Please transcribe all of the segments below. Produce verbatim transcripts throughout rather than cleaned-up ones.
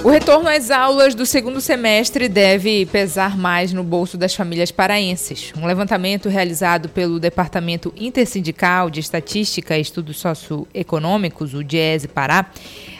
O retorno às aulas do segundo semestre deve pesar mais no bolso das famílias paraenses. Um levantamento realizado pelo Departamento Intersindical de Estatística e Estudos Socioeconômicos, o DIESE Pará,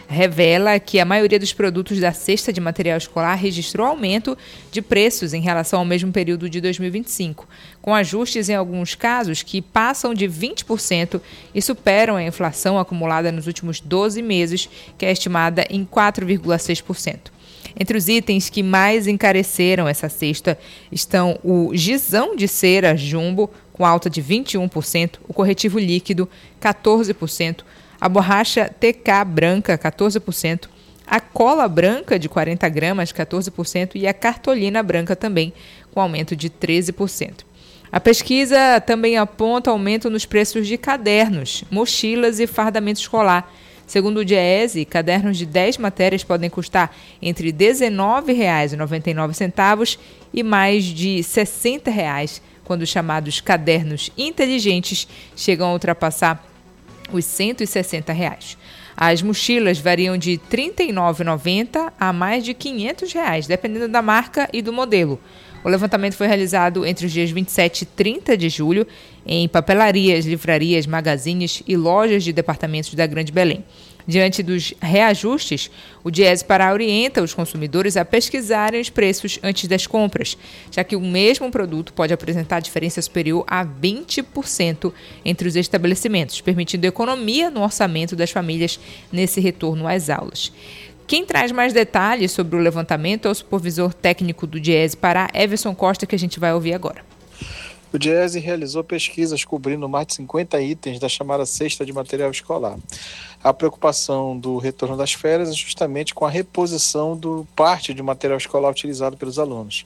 revela que a maioria dos produtos da cesta de material escolar registrou aumento de preços em relação ao mesmo período de dois mil e vinte e cinco, com ajustes em alguns casos que passam de vinte por cento e superam a inflação acumulada nos últimos doze meses, que é estimada em quatro vírgula seis por cento. Entre os itens que mais encareceram essa cesta estão o gizão de cera jumbo, com alta de vinte e um por cento, o corretivo líquido, quatorze por cento, a borracha T K branca, quatorze por cento, a cola branca de quarenta gramas, quatorze por cento, e a cartolina branca também, com aumento de treze por cento. A pesquisa também aponta aumento nos preços de cadernos, mochilas e fardamento escolar. Segundo o DIESE, cadernos de dez matérias podem custar entre dezenove reais e noventa e nove centavos e mais de sessenta reais, quando os chamados cadernos inteligentes chegam a ultrapassar os cento e sessenta reais. As mochilas variam de trinta e nove reais e noventa centavos a mais de quinhentos reais, dependendo da marca e do modelo. O levantamento foi realizado entre os dias vinte e sete e trinta de julho em papelarias, livrarias, magazines e lojas de departamentos da Grande Belém. Diante dos reajustes, o DIESE Pará orienta os consumidores a pesquisarem os preços antes das compras, já que o mesmo produto pode apresentar diferença superior a vinte por cento entre os estabelecimentos, permitindo economia no orçamento das famílias nesse retorno às aulas. Quem traz mais detalhes sobre o levantamento é o supervisor técnico do DIESE Pará, Everson Costa, que a gente vai ouvir agora. O DIESE realizou pesquisas cobrindo mais de cinquenta itens da chamada cesta de material escolar. A preocupação do retorno das férias é justamente com a reposição do parte de material escolar utilizado pelos alunos.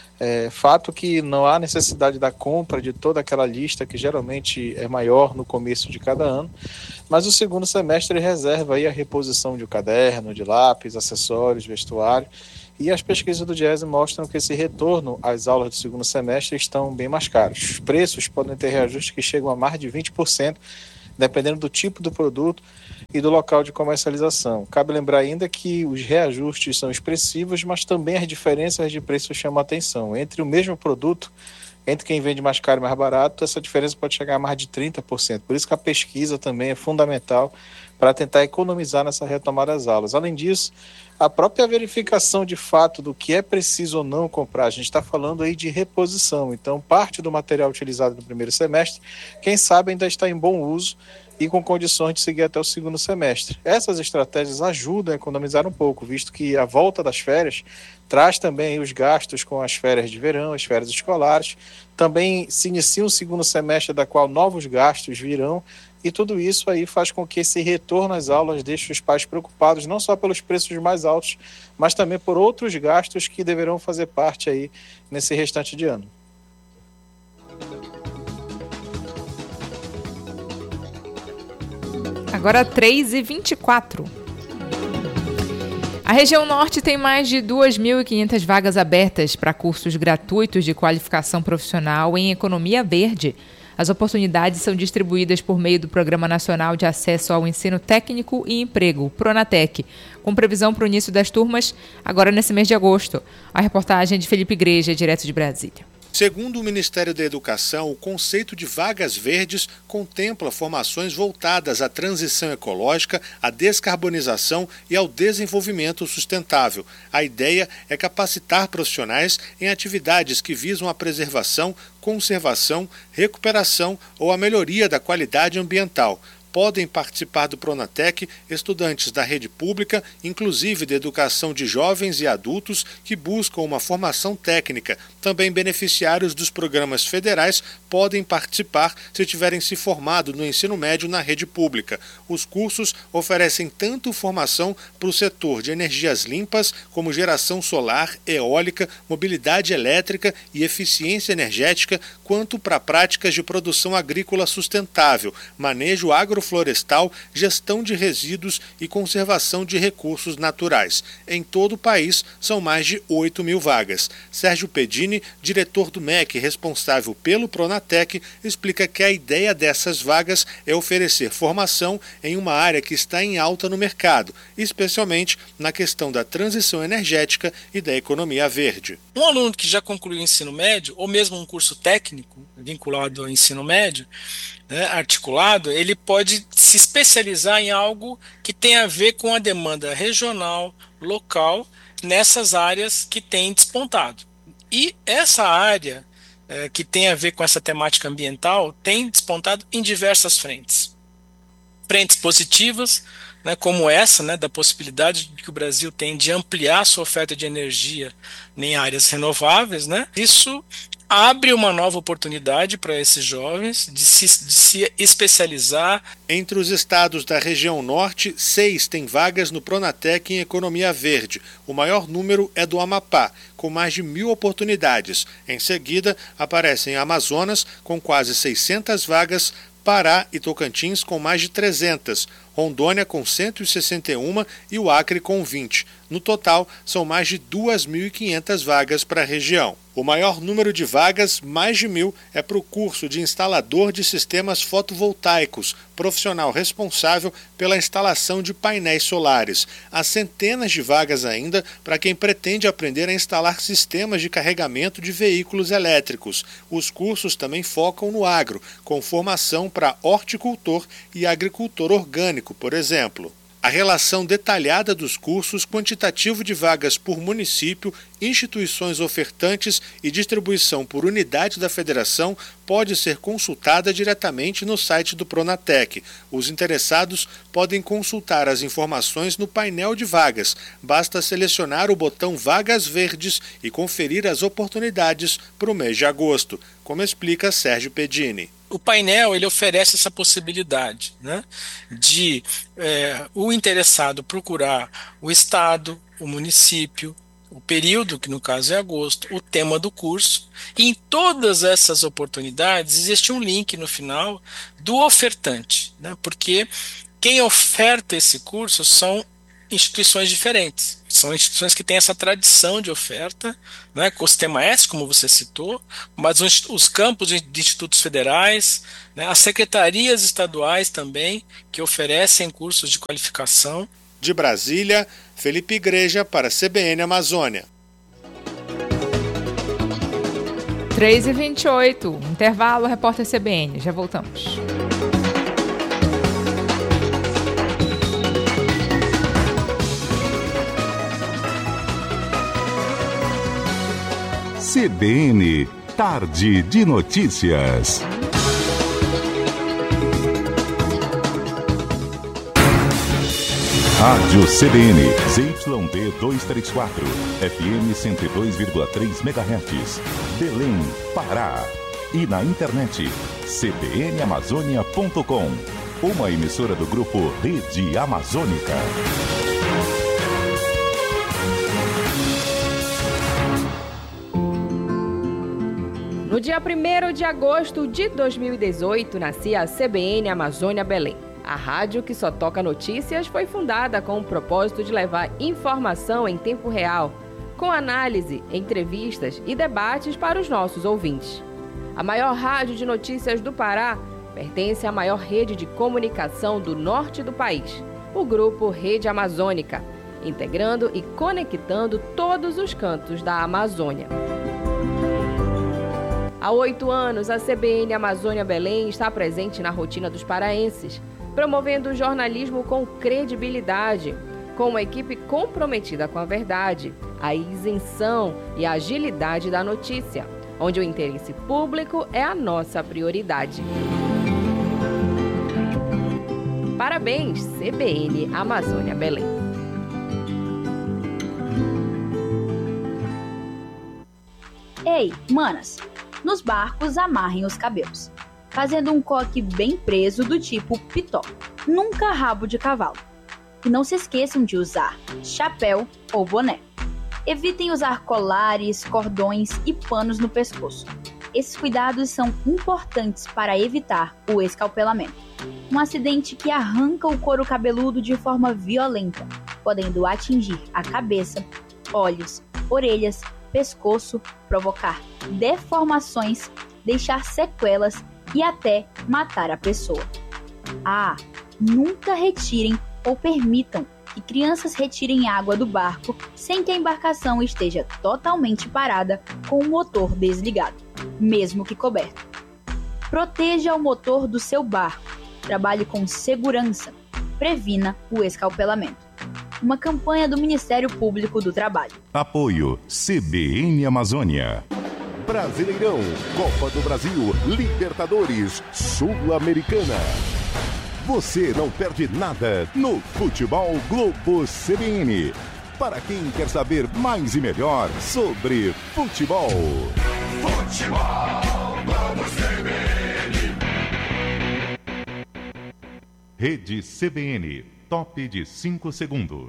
É fato que não há necessidade da compra de toda aquela lista que geralmente é maior no começo de cada ano, mas o segundo semestre reserva aí a reposição de um caderno, de lápis, acessórios, vestuário, e as pesquisas do DIESE mostram que esse retorno às aulas do segundo semestre estão bem mais caros. Os preços podem ter reajustes que chegam a mais de vinte por cento, dependendo do tipo do produto e do local de comercialização. Cabe lembrar ainda que os reajustes são expressivos, mas também as diferenças de preço chamam a atenção. Entre o mesmo produto, entre quem vende mais caro e mais barato, essa diferença pode chegar a mais de trinta por cento. Por isso que a pesquisa também é fundamental para tentar economizar nessa retomada das aulas. Além disso, a própria verificação de fato do que é preciso ou não comprar, a gente está falando aí de reposição. Então, parte do material utilizado no primeiro semestre, quem sabe ainda está em bom uso e com condições de seguir até o segundo semestre. Essas estratégias ajudam a economizar um pouco, visto que a volta das férias traz também os gastos com as férias de verão, as férias escolares. Também se inicia um segundo semestre da qual novos gastos virão, e tudo isso aí faz com que esse retorno às aulas deixe os pais preocupados não só pelos preços mais altos, mas também por outros gastos que deverão fazer parte aí nesse restante de ano. Agora três e vinte e quatro. A região norte tem mais de duas mil e quinhentas vagas abertas para cursos gratuitos de qualificação profissional em economia verde. As oportunidades são distribuídas por meio do Programa Nacional de Acesso ao Ensino Técnico e Emprego, Pronatec, com previsão para o início das turmas agora nesse mês de agosto. A reportagem é de Felipe Igreja, direto de Brasília. Segundo o Ministério da Educação, o conceito de vagas verdes contempla formações voltadas à transição ecológica, à descarbonização e ao desenvolvimento sustentável. A ideia é capacitar profissionais em atividades que visam a preservação, conservação, recuperação ou a melhoria da qualidade ambiental. Podem participar do Pronatec estudantes da rede pública, inclusive de educação de jovens e adultos que buscam uma formação técnica. Também beneficiários dos programas federais podem participar se tiverem se formado no ensino médio na rede pública. Os cursos oferecem tanto formação para o setor de energias limpas, como geração solar, eólica, mobilidade elétrica e eficiência energética, quanto para práticas de produção agrícola sustentável, manejo agro agroflorestal, gestão de resíduos e conservação de recursos naturais. Em todo o país, são mais de oito mil vagas. Sérgio Pedini, diretor do M E C, responsável pelo Pronatec, explica que a ideia dessas vagas é oferecer formação em uma área que está em alta no mercado, especialmente na questão da transição energética e da economia verde. Um aluno que já concluiu o ensino médio, ou mesmo um curso técnico vinculado ao ensino médio, né, articulado, ele pode se especializar em algo que tem a ver com a demanda regional, local, nessas áreas que tem despontado. E essa área é, que tem a ver com essa temática ambiental tem despontado em diversas frentes. Frentes positivas, né, como essa, né, da possibilidade que o Brasil tem de ampliar sua oferta de energia em áreas renováveis, né? Isso abre uma nova oportunidade para esses jovens de se, de se especializar. Entre os estados da região norte, seis têm vagas no Pronatec em economia verde. O maior número é do Amapá, com mais de mil oportunidades. Em seguida, aparecem Amazonas, com quase seiscentas vagas, Pará e Tocantins com mais de trezentas, Rondônia com cento e sessenta e uma e o Acre com vinte. No total, são mais de duas mil e quinhentas vagas para a região. O maior número de vagas, mais de mil, é para o curso de instalador de sistemas fotovoltaicos, profissional responsável pela instalação de painéis solares. Há centenas de vagas ainda para quem pretende aprender a instalar sistemas de carregamento de veículos elétricos. Os cursos também focam no agro, com formação para horticultor e agricultor orgânico, por exemplo. A relação detalhada dos cursos, quantitativo de vagas por município, instituições ofertantes e distribuição por unidade da federação pode ser consultada diretamente no site do Pronatec. Os interessados podem consultar as informações no painel de vagas. Basta selecionar o botão Vagas Verdes e conferir as oportunidades para o mês de agosto, como explica Sérgio Pedini. O painel ele oferece essa possibilidade, né, de é, o interessado procurar o estado, o município, o período, que no caso é agosto, o tema do curso, e em todas essas oportunidades existe um link no final do ofertante, né, porque quem oferta esse curso são instituições diferentes, são instituições que têm essa tradição de oferta, né, com o sistema S, como você citou, mas os, os campos de, de institutos federais, né, as secretarias estaduais também, que oferecem cursos de qualificação. De Brasília, Felipe Igreja para a C B N Amazônia. três e vinte e oito, intervalo, repórter C B N, já voltamos. C B N, Tarde de Notícias. Rádio C B N, Z Y D duzentos e trinta e quatro, F M cento e dois vírgula três megahertz, Belém, Pará. E na internet, c b n amazônia ponto com, uma emissora do grupo Rede Amazônica. No dia primeiro de agosto de dois mil e dezoito, nascia a C B N Amazônia Belém. A rádio que só toca notícias foi fundada com o propósito de levar informação em tempo real, com análise, entrevistas e debates para os nossos ouvintes. A maior rádio de notícias do Pará pertence à maior rede de comunicação do norte do país, o Grupo Rede Amazônica, integrando e conectando todos os cantos da Amazônia. Há oito anos, a C B N Amazônia Belém está presente na rotina dos paraenses, promovendo o jornalismo com credibilidade, com uma equipe comprometida com a verdade, a isenção e a agilidade da notícia, onde o interesse público é a nossa prioridade. Parabéns, C B N Amazônia Belém. Ei, manas! Nos barcos, amarrem os cabelos, fazendo um coque bem preso do tipo pitó, nunca rabo de cavalo. E não se esqueçam de usar chapéu ou boné. Evitem usar colares, cordões e panos no pescoço. Esses cuidados são importantes para evitar o escalpelamento. Um acidente que arranca o couro cabeludo de forma violenta, podendo atingir a cabeça, olhos, orelhas, pescoço, provocar deformações, deixar sequelas e até matar a pessoa. Ah, nunca retirem ou permitam que crianças retirem água do barco sem que a embarcação esteja totalmente parada com o motor desligado, mesmo que coberto. Proteja o motor do seu barco, trabalhe com segurança, previna o escalpelamento. Uma campanha do Ministério Público do Trabalho. Apoio C B N Amazônia. Brasileirão, Copa do Brasil, Libertadores, Sul-Americana. Você não perde nada no Futebol Globo C B N. Para quem quer saber mais e melhor sobre futebol. Futebol Globo C B N. Rede C B N, top de cinco segundos.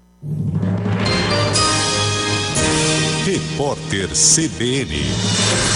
Repórter C B N.